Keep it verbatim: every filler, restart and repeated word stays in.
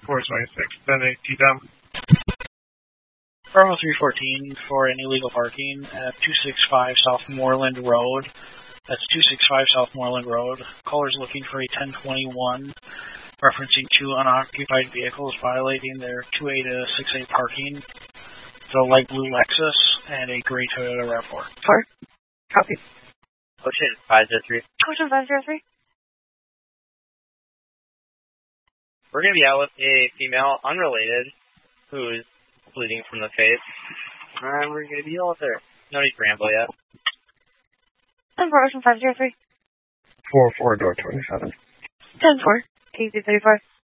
four twenty-six, ten eighty down. Bravo three fourteen for an illegal parking at two sixty-five South Moreland Road. That's two sixty-five South Moreland Road. Caller's looking for a ten twenty-one, referencing two unoccupied vehicles violating their two A to six A parking. It's a light blue Lexus and a gray Toyota RAV four. Four. Copy. Ocean five zero three. Ocean five zero three. We're going to be out with a female, unrelated, who's bleeding from the face. And we're going to be out with her. No need for amble yet. ten four, Ocean five zero three. four four, door twenty-seven. ten four, K Z thirty-four.